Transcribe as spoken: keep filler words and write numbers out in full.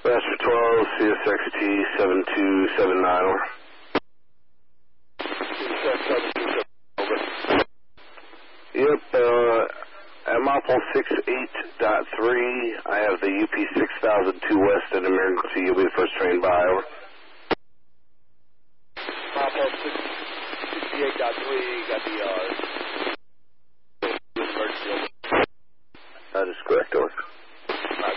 Master twelve, C S X T seven two seven nine, over. Yep, uh, at Mopple six eight point three, I have the U P six thousand two West at emergency. You'll be the first train by, over. Mopple sixty-eight point three, got the, uh, emergency, over. That is correct, over.